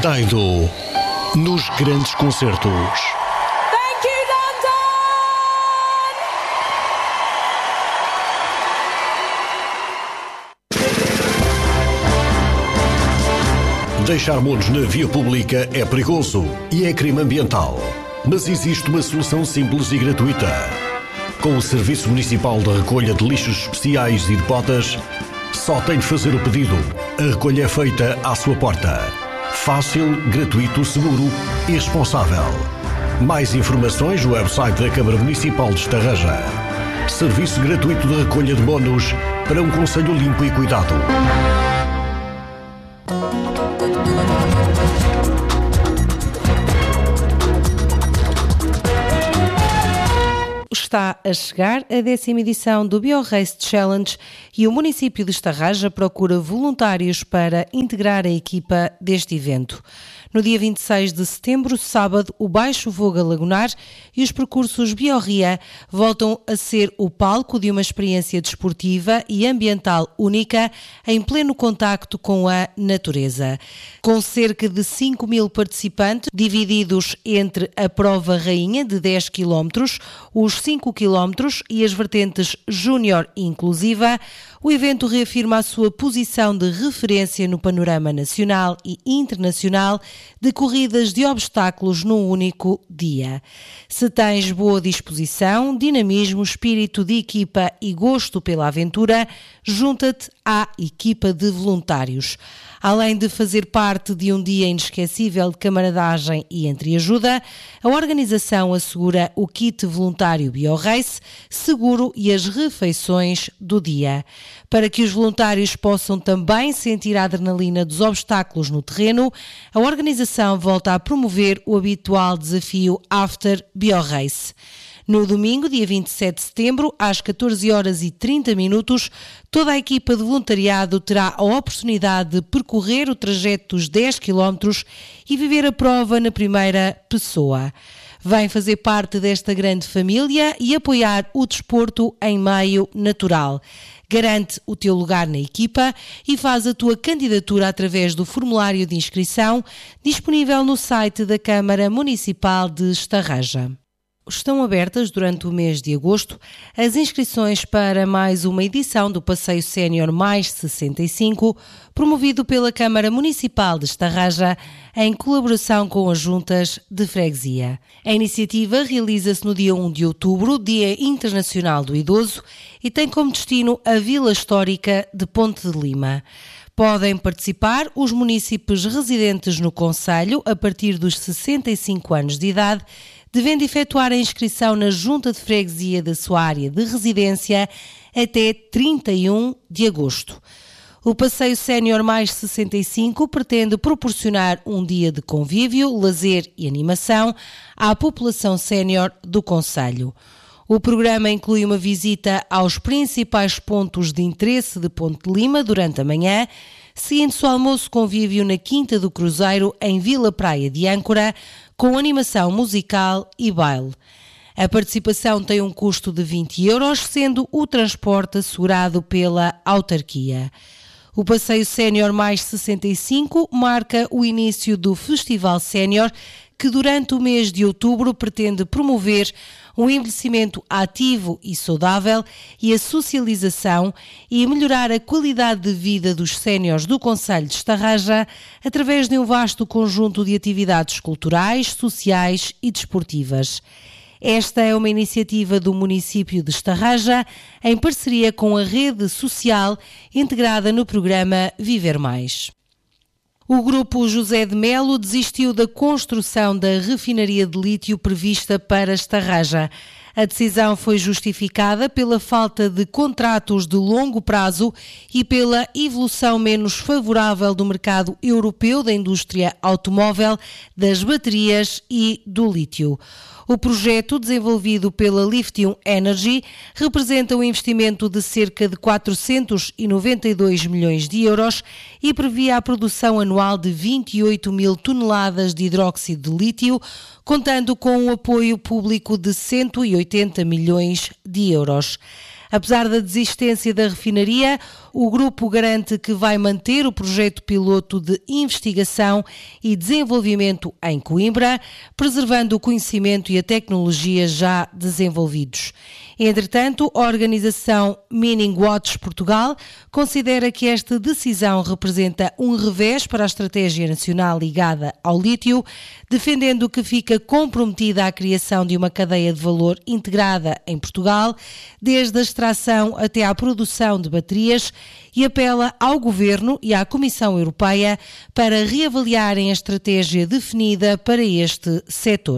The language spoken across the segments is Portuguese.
Daido nos grandes concertos. Thank you, London! Deixar monos na via pública é perigoso e é crime ambiental. Mas existe uma solução simples e gratuita. Com o Serviço Municipal de Recolha de Lixos Especiais e de Botas, só tem de fazer o pedido. A recolha é feita à sua porta. Fácil, gratuito, seguro e responsável. Mais informações no website da Câmara Municipal de Estarreja. Serviço gratuito de recolha de monos para um concelho limpo e cuidado. Está a chegar a 10ª edição do BioRace Challenge e o município de Estarreja procura voluntários para integrar a equipa deste evento. No dia 26 de setembro, sábado, o Baixo Voga Lagunar e os percursos BioRia voltam a ser o palco de uma experiência desportiva e ambiental única em pleno contacto com a natureza. Com cerca de 5.000 participantes, divididos entre a prova rainha de 10 km, os 5 km e as vertentes júnior e inclusiva, o evento reafirma a sua posição de referência no panorama nacional e internacional de corridas de obstáculos num único dia. Se tens boa disposição, dinamismo, espírito de equipa e gosto pela aventura, junta-te à equipa de voluntários. Além de fazer parte de um dia inesquecível de camaradagem e entreajuda, a organização assegura o kit voluntário BioRace, seguro e as refeições do dia. Para que os voluntários possam também sentir a adrenalina dos obstáculos no terreno, a organização volta a promover o habitual desafio After BioRace. No domingo, dia 27 de setembro, às 14h30, toda a equipa de voluntariado terá a oportunidade de percorrer o trajeto dos 10 km e viver a prova na primeira pessoa. Vem fazer parte desta grande família e apoiar o desporto em meio natural. Garante o teu lugar na equipa e faz a tua candidatura através do formulário de inscrição disponível no site da Câmara Municipal de Estarreja. Estão abertas durante o mês de agosto as inscrições para mais uma edição do Passeio Sénior Mais 65, promovido pela Câmara Municipal de Estarreja, em colaboração com as juntas de freguesia. A iniciativa realiza-se no dia 1 de outubro, Dia Internacional do Idoso, e tem como destino a Vila Histórica de Ponte de Lima. Podem participar os munícipes residentes no concelho a partir dos 65 anos de idade, devendo efetuar a inscrição na Junta de Freguesia da sua área de residência até 31 de agosto. O Passeio Sénior Mais 65 pretende proporcionar um dia de convívio, lazer e animação à população sénior do concelho. O programa inclui uma visita aos principais pontos de interesse de Ponte de Lima durante a manhã, seguindo-se o almoço convívio na Quinta do Cruzeiro, em Vila Praia de Âncora, com animação musical e baile. A participação tem um custo de 20 €, sendo o transporte assegurado pela autarquia. O Passeio Sénior Mais 65 marca o início do Festival Sénior, que durante o mês de outubro pretende promover um envelhecimento ativo e saudável e a socialização e melhorar a qualidade de vida dos séniores do concelho de Estarreja através de um vasto conjunto de atividades culturais, sociais e desportivas. Esta é uma iniciativa do município de Estarreja em parceria com a rede social integrada no programa Viver Mais. O grupo José de Melo desistiu da construção da refinaria de lítio prevista para Estarreja. A decisão foi justificada pela falta de contratos de longo prazo e pela evolução menos favorável do mercado europeu da indústria automóvel, das baterias e do lítio. O projeto, desenvolvido pela Lithium Energy, representa um investimento de cerca de 492 milhões de euros e previa a produção anual de 28 mil toneladas de hidróxido de lítio, contando com o apoio público de 180 milhões de euros. Apesar da desistência da refinaria, O grupo garante que vai manter o projeto piloto de investigação e desenvolvimento em Coimbra, preservando o conhecimento e a tecnologia já desenvolvidos. Entretanto, a organização Mining Watch Portugal considera que esta decisão representa um revés para a estratégia nacional ligada ao lítio, defendendo que fica comprometida a criação de uma cadeia de valor integrada em Portugal, desde a extração até à produção de baterias, e apela ao Governo e à Comissão Europeia para reavaliarem a estratégia definida para este setor.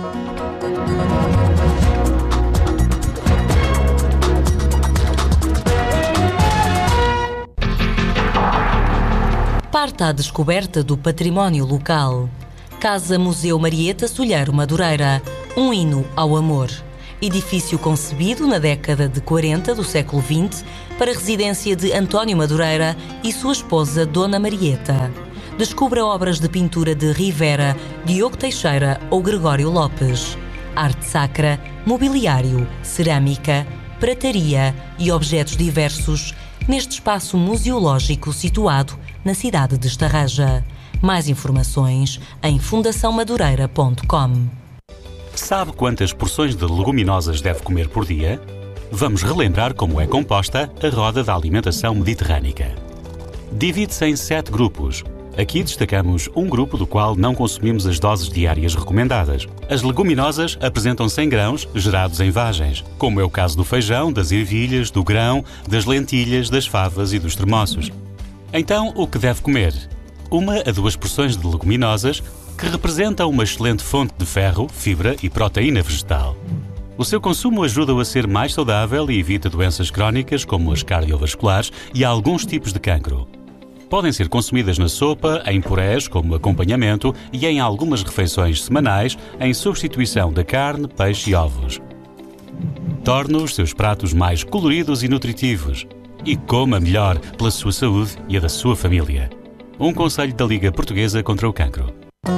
Parte à descoberta do património local. Casa Museu Marieta Solheiro Madureira, um hino ao amor. Edifício concebido na década de 40 do século XX para residência de António Madureira e sua esposa Dona Marieta. Descubra obras de pintura de Rivera, Diogo Teixeira ou Gregório Lopes. Arte sacra, mobiliário, cerâmica, prataria e objetos diversos neste espaço museológico situado na cidade de Estarreja. Mais informações em fundaçãomadureira.com. Sabe quantas porções de leguminosas deve comer por dia? Vamos relembrar como é composta a roda da alimentação mediterrânica. Divide-se em 7 grupos. Aqui destacamos um grupo do qual não consumimos as doses diárias recomendadas. As leguminosas apresentam 100 grãos gerados em vagens, como é o caso do feijão, das ervilhas, do grão, das lentilhas, das favas e dos termossos. Então, o que deve comer? 1 a 2 porções de leguminosas, que representam uma excelente fonte de ferro, fibra e proteína vegetal. O seu consumo ajuda-o a ser mais saudável e evita doenças crónicas como as cardiovasculares e alguns tipos de cancro. Podem ser consumidas na sopa, em purés como acompanhamento e em algumas refeições semanais em substituição da carne, peixe e ovos. Torne os seus pratos mais coloridos e nutritivos e coma melhor pela sua saúde e a da sua família. Um conselho da Liga Portuguesa contra o Cancro.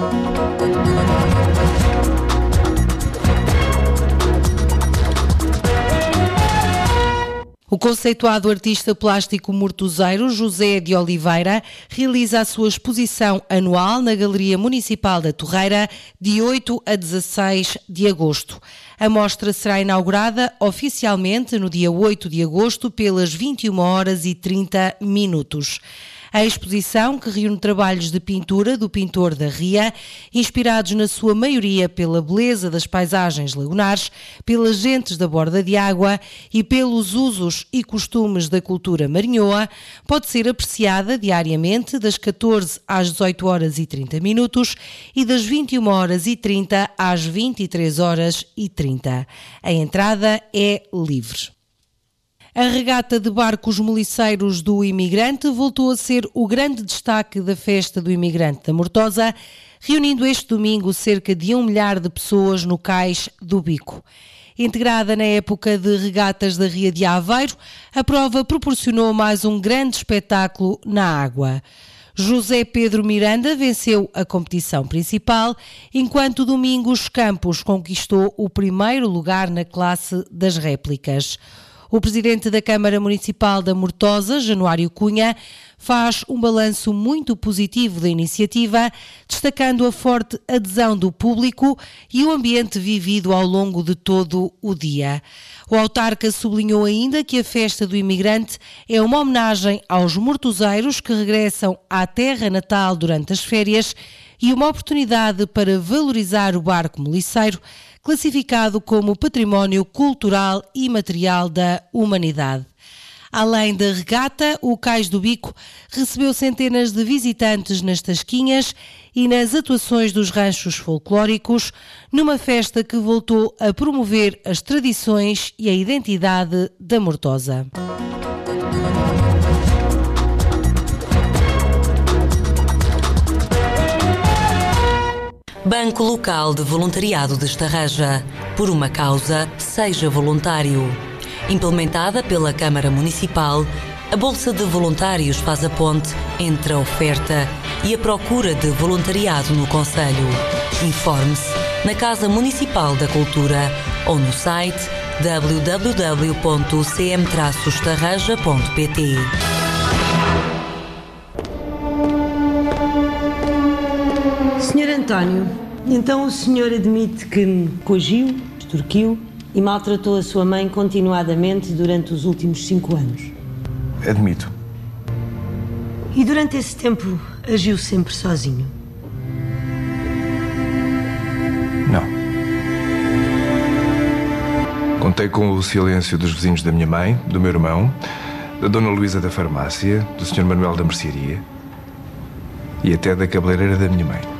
O conceituado artista plástico mortoseiro José de Oliveira realiza a sua exposição anual na Galeria Municipal da Torreira de 8 a 16 de agosto. A mostra será inaugurada oficialmente no dia 8 de agosto pelas 21h30. A exposição, que reúne trabalhos de pintura do pintor da Ria, inspirados na sua maioria pela beleza das paisagens lagunares, pelas gentes da borda de água e pelos usos e costumes da cultura marinhoa, pode ser apreciada diariamente das 14 às 18h30 e das 21h30 às 23h30. A entrada é livre. A regata de barcos moliceiros do Imigrante voltou a ser o grande destaque da Festa do Imigrante da Mortosa, reunindo este domingo cerca de 1 milhar de pessoas no cais do Bico. Integrada na época de regatas da Ria de Aveiro, a prova proporcionou mais um grande espetáculo na água. José Pedro Miranda venceu a competição principal, enquanto Domingos Campos conquistou o primeiro lugar na classe das réplicas. O presidente da Câmara Municipal da Mortosa, Januário Cunha, faz um balanço muito positivo da iniciativa, destacando a forte adesão do público e o ambiente vivido ao longo de todo o dia. O autarca sublinhou ainda que a Festa do Imigrante é uma homenagem aos mortoseiros que regressam à terra natal durante as férias e uma oportunidade para valorizar o barco moliceiro, classificado como Património Cultural e Material da Humanidade. Além da regata, o Cais do Bico recebeu centenas de visitantes nas tasquinhas e nas atuações dos ranchos folclóricos, numa festa que voltou a promover as tradições e a identidade da Mortosa. Banco Local de Voluntariado de Estarreja. Por uma causa, seja voluntário. Implementada pela Câmara Municipal, a Bolsa de Voluntários faz a ponte entre a oferta e a procura de voluntariado no concelho. Informe-se na Casa Municipal da Cultura ou no site www.cm-estarreja.pt. António, então o senhor admite que me coagiu, extorquiu e maltratou a sua mãe continuadamente durante os últimos 5 anos? Admito. E durante esse tempo agiu sempre sozinho? Não. Contei com o silêncio dos vizinhos da minha mãe, do meu irmão, da Dona Luísa da farmácia, do Sr. Manuel da mercearia e até da cabeleireira da minha mãe.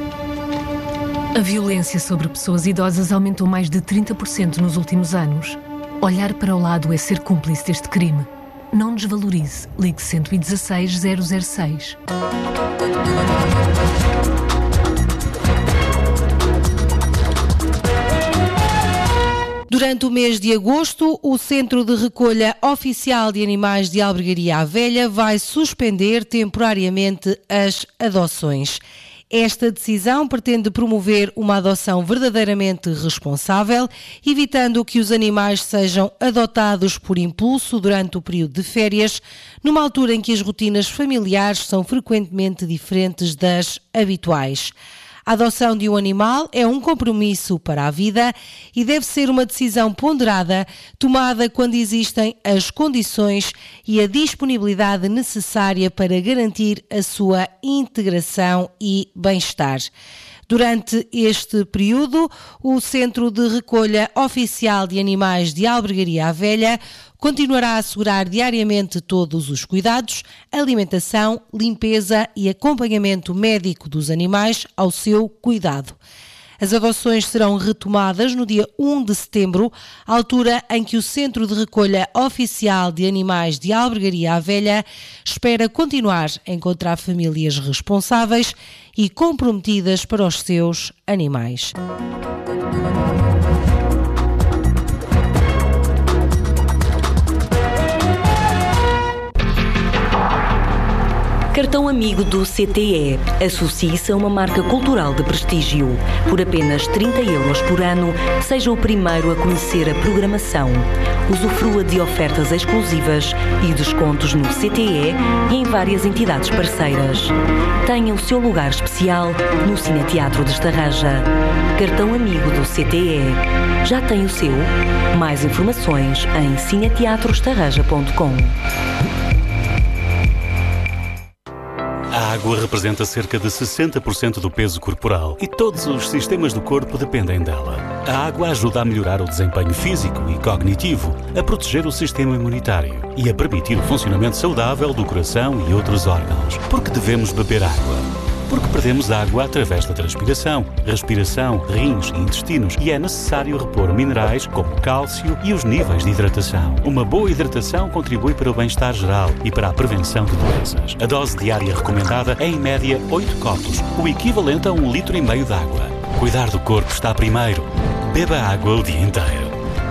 A violência sobre pessoas idosas aumentou mais de 30% nos últimos anos. Olhar para o lado é ser cúmplice deste crime. Não desvalorize. Ligue 116 006. Durante o mês de agosto, o Centro de Recolha Oficial de Animais de Albergaria à Velha vai suspender temporariamente as adoções. Esta decisão pretende promover uma adoção verdadeiramente responsável, evitando que os animais sejam adotados por impulso durante o período de férias, numa altura em que as rotinas familiares são frequentemente diferentes das habituais. A adoção de um animal é um compromisso para a vida e deve ser uma decisão ponderada, tomada quando existem as condições e a disponibilidade necessária para garantir a sua integração e bem-estar. Durante este período, o Centro de Recolha Oficial de Animais de Albergaria à Velha continuará a assegurar diariamente todos os cuidados, alimentação, limpeza e acompanhamento médico dos animais ao seu cuidado. As adoções serão retomadas no dia 1 de setembro, altura em que o Centro de Recolha Oficial de Animais de Albergaria à Velha espera continuar a encontrar famílias responsáveis e comprometidas para os seus animais. Cartão Amigo do CTE. Associe-se a uma marca cultural de prestígio. Por apenas 30 € por ano, seja o primeiro a conhecer a programação. Usufrua de ofertas exclusivas e descontos no CTE e em várias entidades parceiras. Tenha o seu lugar especial no Cineteatro de Estarraja. Cartão Amigo do CTE. Já tem o seu? Mais informações em cineteatroestarraja.com. A água representa cerca de 60% do peso corporal e todos os sistemas do corpo dependem dela. A água ajuda a melhorar o desempenho físico e cognitivo, a proteger o sistema imunitário e a permitir o funcionamento saudável do coração e outros órgãos. Porque devemos beber água? Porque perdemos água através da transpiração, respiração, rins e intestinos e é necessário repor minerais como cálcio e os níveis de hidratação. Uma boa hidratação contribui para o bem-estar geral e para a prevenção de doenças. A dose diária recomendada é em média 8 copos, o equivalente a 1,5 litro de água. Cuidar do corpo está primeiro. Beba água o dia inteiro.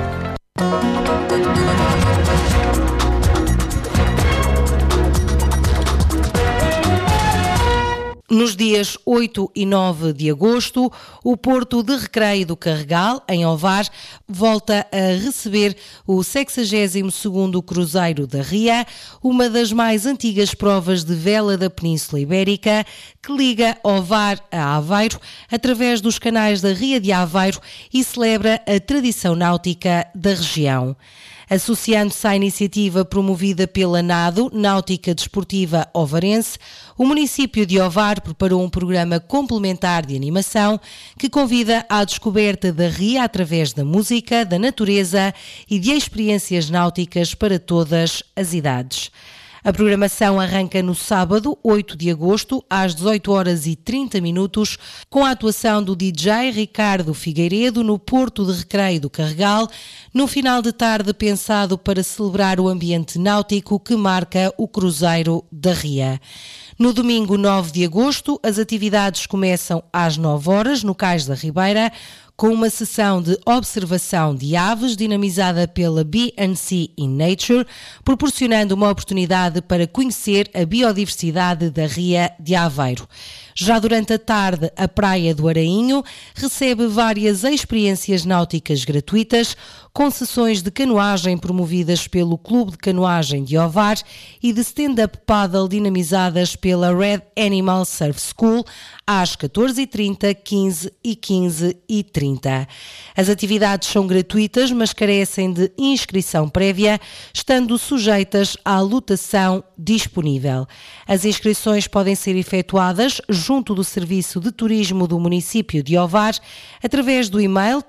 Nos dias 8 e 9 de agosto, o Porto de Recreio do Carregal, em Ovar, volta a receber o 62º Cruzeiro da Ria, uma das mais antigas provas de vela da Península Ibérica, que liga Ovar a Aveiro através dos canais da Ria de Aveiro e celebra a tradição náutica da região. Associando-se à iniciativa promovida pela NADO, Náutica Desportiva Ovarense, o município de Ovar preparou um programa complementar de animação que convida à descoberta da ria através da música, da natureza e de experiências náuticas para todas as idades. A programação arranca no sábado, 8 de agosto, às 18h30, com a atuação do DJ Ricardo Figueiredo no Porto de Recreio do Carregal, no final de tarde pensado para celebrar o ambiente náutico que marca o Cruzeiro da Ria. No domingo 9 de agosto, as atividades começam às 9h no Cais da Ribeira, com uma sessão de observação de aves dinamizada pela B&C in Nature, proporcionando uma oportunidade para conhecer a biodiversidade da Ria de Aveiro. Já durante a tarde, a Praia do Arainho recebe várias experiências náuticas gratuitas, com sessões de canoagem promovidas pelo Clube de Canoagem de Ovar e de stand-up paddle dinamizadas pela Red Animal Surf School às 14h30, 15 e 15h30. As atividades são gratuitas, mas carecem de inscrição prévia, estando sujeitas à lotação disponível. As inscrições podem ser efetuadas junto do Serviço de Turismo do município de Ovar, através do e-mail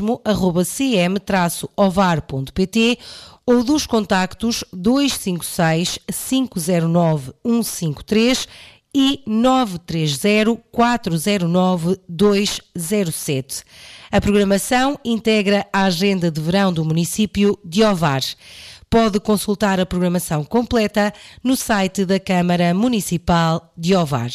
turismo@cm-ovar.pt ou dos contactos 256 509 153 e 930 409 207. A programação integra a agenda de verão do município de Ovar. Pode consultar a programação completa no site da Câmara Municipal de Ovar.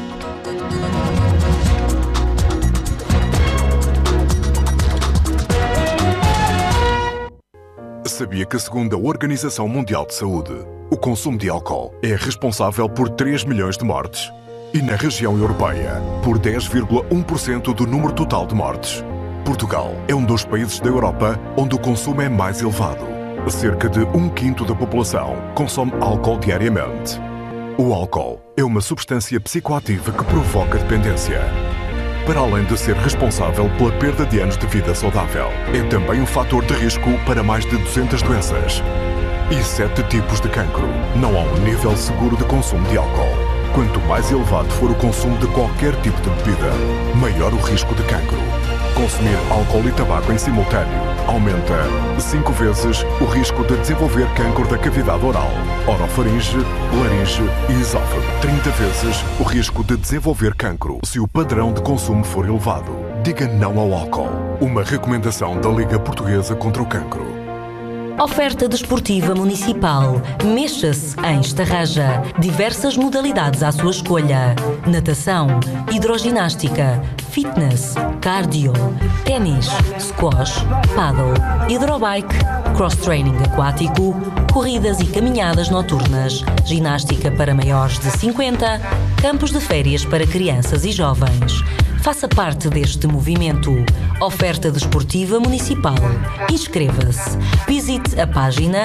Sabia que, segundo a Organização Mundial de Saúde, o consumo de álcool é responsável por 3 milhões de mortes? E na região europeia, por 10,1% do número total de mortes. Portugal é um dos países da Europa onde o consumo é mais elevado. Cerca de 1/5 da população consome álcool diariamente. O álcool é uma substância psicoativa que provoca dependência. Para além de ser responsável pela perda de anos de vida saudável, é também um fator de risco para mais de 200 doenças e 7 tipos de cancro. Não há um nível seguro de consumo de álcool. Quanto mais elevado for o consumo de qualquer tipo de bebida, maior o risco de cancro. Consumir álcool e tabaco em simultâneo aumenta 5 vezes o risco de desenvolver cancro da cavidade oral, orofaringe, laringe e esófago. 30 vezes o risco de desenvolver cancro se o padrão de consumo for elevado. Diga não ao álcool. Uma recomendação da Liga Portuguesa contra o Cancro. Oferta desportiva municipal. Mexa-se em Estarraja. Diversas modalidades à sua escolha. Natação, hidroginástica, fitness, cardio, ténis, squash, paddle, hidrobike, cross-training aquático, corridas e caminhadas noturnas, ginástica para maiores de 50, campos de férias para crianças e jovens. Faça parte deste movimento. Oferta desportiva municipal. Inscreva-se. Visite a página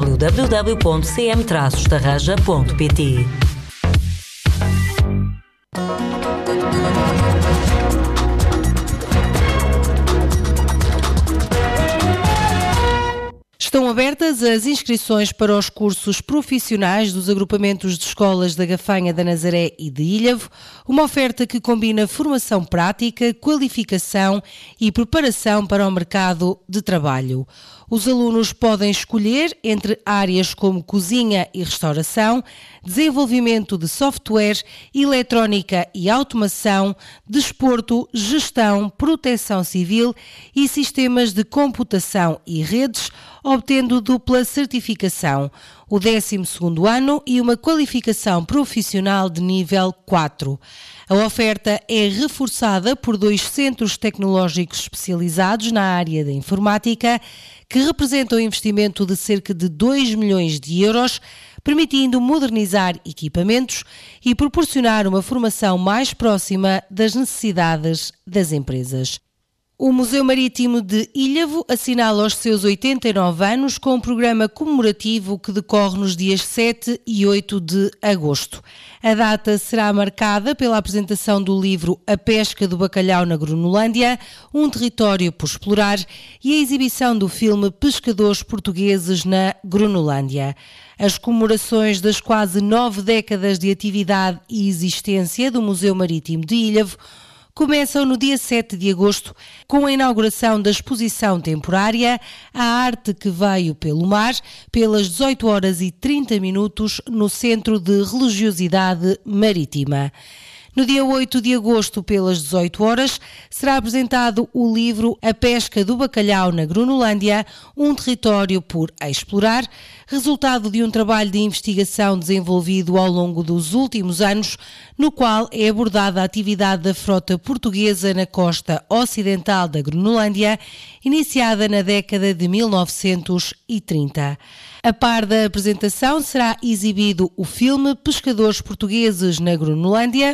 www.cm-estarraja.pt. Estão abertas as inscrições para os cursos profissionais dos agrupamentos de escolas da Gafanha, da Nazaré e de Ilhavo, uma oferta que combina formação prática, qualificação e preparação para o mercado de trabalho. Os alunos podem escolher entre áreas como cozinha e restauração, desenvolvimento de software, eletrónica e automação, desporto, gestão, proteção civil e sistemas de computação e redes, obtendo dupla certificação, o 12º ano e uma qualificação profissional de nível 4. A oferta é reforçada por 2 centros tecnológicos especializados na área da informática, que representam um investimento de cerca de 2 milhões de euros, permitindo modernizar equipamentos e proporcionar uma formação mais próxima das necessidades das empresas. O Museu Marítimo de Ilhavo assinala os seus 89 anos com um programa comemorativo que decorre nos dias 7 e 8 de agosto. A data será marcada pela apresentação do livro A Pesca do Bacalhau na Gronolândia, um território por explorar, e a exibição do filme Pescadores Portugueses na Gronolândia. As comemorações das quase 9 décadas de atividade e existência do Museu Marítimo de Ilhavo começam no dia 7 de agosto com a inauguração da exposição temporária A Arte que Veio pelo Mar, pelas 18h30 no Centro de Religiosidade Marítima. No dia 8 de agosto, pelas 18 horas, será apresentado o livro A Pesca do Bacalhau na Gronolândia, um território por explorar, resultado de um trabalho de investigação desenvolvido ao longo dos últimos anos, no qual é abordada a atividade da frota portuguesa na costa ocidental da Gronolândia, iniciada na década de 1930. A par da apresentação será exibido o filme Pescadores Portugueses na Gronolândia,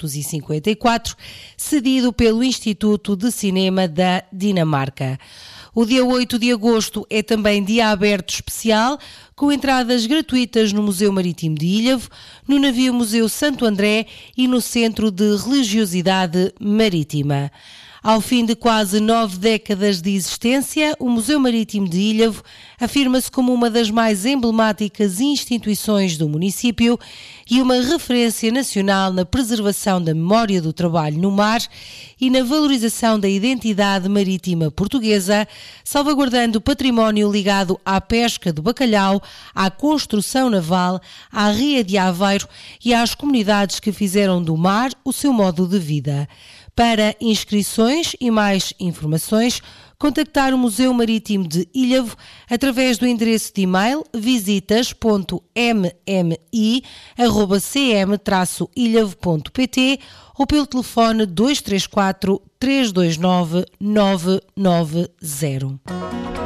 1954, cedido pelo Instituto de Cinema da Dinamarca. O dia 8 de agosto é também dia aberto especial, com entradas gratuitas no Museu Marítimo de Ilhavo, no navio Museu Santo André e no Centro de Religiosidade Marítima. Ao fim de quase 9 décadas de existência, o Museu Marítimo de Ilhavo afirma-se como uma das mais emblemáticas instituições do município e uma referência nacional na preservação da memória do trabalho no mar e na valorização da identidade marítima portuguesa, salvaguardando o património ligado à pesca do bacalhau, à construção naval, à Ria de Aveiro e às comunidades que fizeram do mar o seu modo de vida. Para inscrições e mais informações, contactar o Museu Marítimo de Ilhavo através do endereço de e-mail visitas.mmi@cm-ilhavo.pt ou pelo telefone 234 329 990.